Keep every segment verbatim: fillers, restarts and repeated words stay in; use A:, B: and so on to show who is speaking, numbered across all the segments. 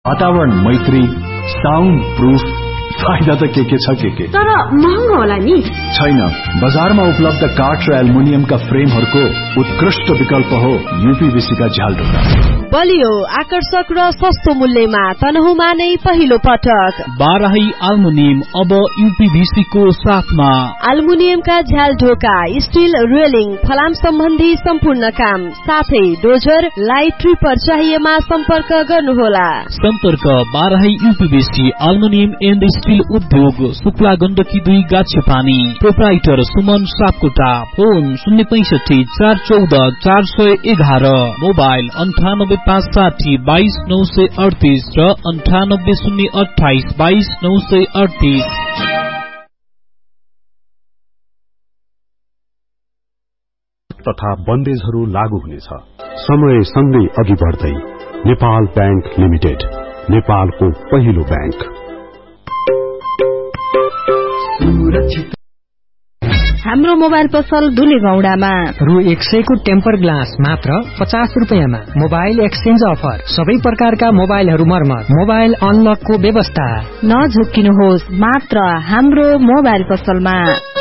A: वातावरण मैत्री, sound proof, फाइदा त के के छ के के,
B: तर महँगो होला नि?
A: छैन। बजारमा उपलब्ध काठ र एल्युमिनियमका फ्रेमहरूको उत्कृष्ट विकल्प हो यूपीवीसी का झ्यालढोका।
C: बलियो, आकर्षक र सस्तो मूल्यमा तनहुमा नै पहिलो पटक
D: बाराही एल्युमिनियम अब यूपीवीसी को साथमा।
C: एल्युमिनियमका झ्यालढोका, स्टील रेलिङ, फलाम सम्बन्धी सम्पूर्ण काम, साथै डोजर, लाइट ट्रिपर चाहिएमा सम्पर्क गर्नुहोला।
D: सम्पर्क Barahi UPVC aluminium and steel उद्योग, शुक्ला गण्डकी दुई गाछे पानी। प्रोप्राइटर सुमन सापकोटा। फोन शून्य पैंसठी चार चौध चार सय एघार। मोबाइल अन्ठानब्बे पाँच साठी बाइस नौ सय अडतिस र अन्ठानब्बे शून्य अठाइस बाइस नौ सय अडतिस।
E: तथा बन्देजहरू लागू हुनेछ। समय सँगै अघि बढ्दै नेपाल बैंक लिमिटेड, नेपालको पहिलो बैंक।
F: हाम्रो मोबाइल पसल दुलेगौडामा
G: रु एक सय को टेम्पर ग्लास मात्र पचास रुपियाँमा। मोबाइल एक्सचेन्ज अफर, सबै प्रकारका मोबाइलहरू मर्मत, मोबाइल अनलकको व्यवस्था।
F: नझुक्किनुहोस्, मात्र हाम्रो मोबाइल पसलमा।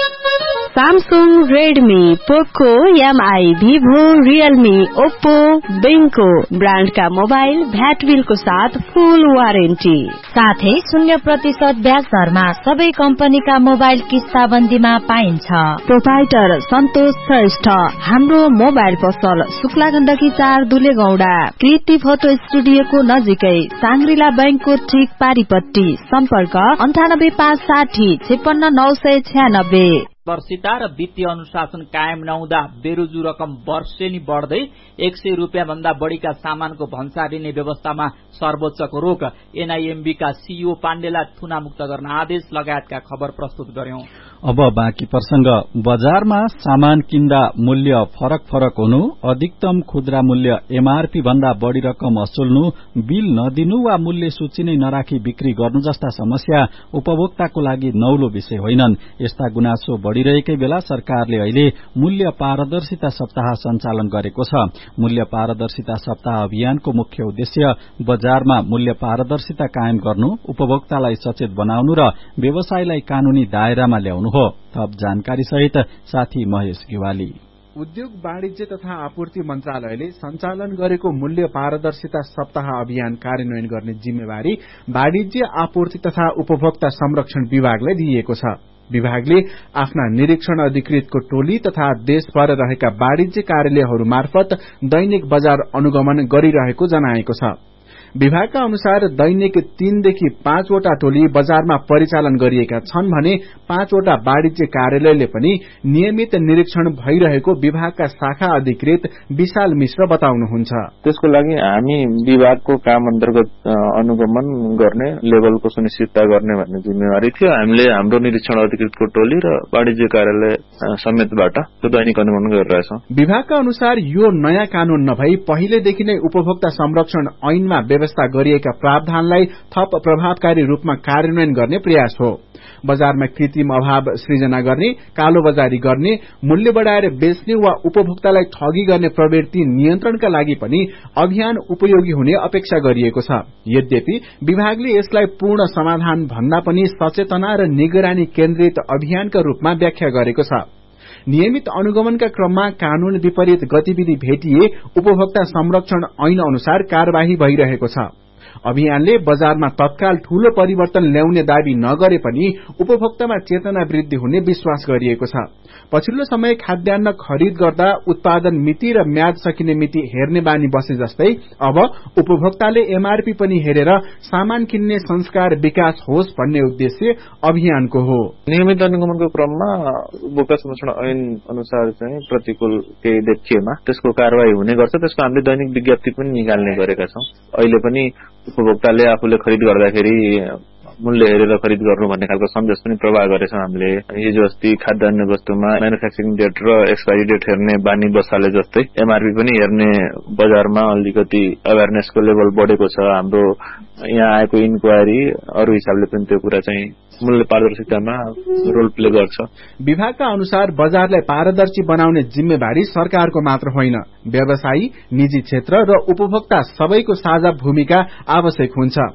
F: सैमसंग, रेडमी, पोको, एमआई, भिभो, रियलमी, ओप्पो, बेंको ब्रांड का मोबाइल भ्याट बिल को साथ फुल वारेन्टी,
H: साथै शून्य प्रतिशत ब्याज दरमा सबै कम्पनीका मोबाइल किस्ताबन्दीमा पाइन्छ।
F: प्रोप्राइटर सन्तोष श्रेष्ठ। हाम्रो मोबाइल पसल शुक्ला गण्डकी चार दुलेगौडा, कृति फोटो स्टुडियोको नजिकै, सांग्रिला बैंकको ठीक पारिपट्टि। सम्पर्क अन्ठानब्बे पाँच साठी छप्पन्न नौ सय छ्यानब्बे।
I: वर्षिता र वित्तीय अनुशासन कायम नहुँदा बेरोजु रकम वर्षेनी बढ्दै एक सय रुपियाँ भन्दा बढ़ीका सामानको भन्सा लिने व्यवस्थामा सर्वोच्चको रोक। एनआईएमबी का सीईओ पाण्डेलाई थुनामुक्त गर्न आदेश लगायतका खबर प्रस्तुत गर्यौं।
J: अब बाँकी प्रसंग। बजारमा सामान किन्दा मूल्य फरक फरक हुनु, अधिकतम खुद्रा मूल्य एमआरपी भन्दा बढ़ी रकम असुल्नु, बिल नदिनु वा मूल्य सूची नै नराखी बिक्री गर्नु जस्ता समस्या उपभोक्ताको लागि नौलो विषय होइनन्। यस्ता गुनासो बढ़िरहेकै बेला सरकारले अहिले मूल्य पारदर्शिता सप्ताह सञ्चालन गरेको छ। मूल्य पारदर्शिता सप्ताह अभियानको मुख्य उद्देश्य बजारमा मूल्य पारदर्शिता कायम गर्नु, उपभोक्तालाई सचेत बनाउनु र व्यवसायलाई कानूनी दायरामा ल्याउनु हो। थप जानकारी सहित साथी महेश गिवाली।
K: उद्योग वाणिज्य तथा आपूर्ति मन्त्रालयले सञ्चालन गरेको मूल्य पारदर्शिता सप्ताह अभियान कार्यान्वयन गर्ने जिम्मेवारी वाणिज्य आपूर्ति तथा उपभोक्ता संरक्षण विभागलाई दिइएको छ। विभागले आफ्ना निरीक्षण अधिकृतको टोली तथा देशभर रहेका वाणिज्य कार्यालयहरू मार्फत दैनिक बजार अनुगमन गरिरहेको जनाएको छ। विभागका अनुसार दैनिक तीनदेखि पाँचवटा टोली बजारमा परिचालन गरिएका छन् भने पाँचवटा वाणिज्य कार्यालयले पनि नियमित निरीक्षण भइरहेको विभागका शाखा अधिकृत विशाल मिश्र बताउनुहुन्छ।
L: त्यसको लागि हामी विभागको काम अन्तर्गत अनुगमन गर्ने, लेभलको सुनिश्चितता गर्ने भन्ने जिम्मेवारी थियो। हामीले हाम्रो निरीक्षण अधिकृतको टोली र वाणिज्य कार्यालय समेतबाट त्यो दैनिक अनुगमन गरिरहेछौं।
K: विभागका अनुसार यो नयाँ कानून नभई पहिलेदेखि नै उपभोक्ता संरक्षण ऐनमा व्यवस्था गरिएका प्रावधानलाई थप प्रभावकारी रूपमा कार्यान्वयन गर्ने प्रयास हो। बजारमा कृत्रिम अभाव सृजना गर्ने, कालो बजारी गर्ने, मूल्य बढ़ाएर बेच्ने वा उपभोक्तालाई ठगी गर्ने प्रवृत्ति नियन्त्रणका लागि पनि अभियान उपयोगी हुने अपेक्षा गरिएको छ। यद्यपि विभागले यसलाई पूर्ण समाधान भन्दा पनि सचेतना र निगरानी केन्द्रित अभियानका रूपमा व्याख्या गरेको छ। नियमित अनुगमनका क्रममा कानून विपरीत गतिविधि भेटिए उपभोक्ता संरक्षण ऐन अनुसार कार्यवाही भइरहेको छ। अभियानले बजारमा तत्काल ठूलो परिवर्तन ल्याउने दावी नगरे पनि उपभोक्तामा चेतना वृद्धि हुने विश्वास गरिएको छ। पछिल्लो समय खाद्यान्न खरिद गर्दा उत्पादन मिति र म्याद सकिने मिति हेर्ने बानी बसे जस्तै अब उपभोक्ताले एमआरपी पनि हेरेर सामान किन्ने संस्कार विकास होस् भन्ने उद्देश्य अभियानको हो।
L: नियमित अनुगमनको क्रममा उपभोक्ता संरक्षण ऐन अनुसार चाहिँ प्रतिकूल केही देखिएमा त्यसको कार्यवाही हुने गर्छ। त्यसको हामीले दैनिक विज्ञप्ति पनि निकाल्ने गरेका छौं। अहिले पनि उपभोक्ताले आफूले खरिद गर्दाखेरि मूल्य हेरेर खरिद गर्नु भन्ने खालको सन्देश पनि प्रवाह गरेछौं। हामीले हिजो अस्ति खाद्यान्न वस्तुमा म्यानुफ्याक्चरिङ डेट र एक्सपायरी डेट हेर्ने बानी बसाले जस्तै एमआरपी पनि हेर्ने बजारमा अलिकति अवेरनेसको लेभल बढेको छ। हाम्रो यहाँ आएको इन्क्वायरी अरु हिसाबले पनि त्यो कुरा चाहिँ मूल्य पारदर्शितामा रोल प्ले गर्छ।
K: विभागका अनुसार बजारलाई पारदर्शी बनाउने जिम्मेवारी सरकारको मात्र होइन, व्यवसायी, निजी क्षेत्र र उपभोक्ता सबैको साझा भूमिका आवश्यक हुन्छ।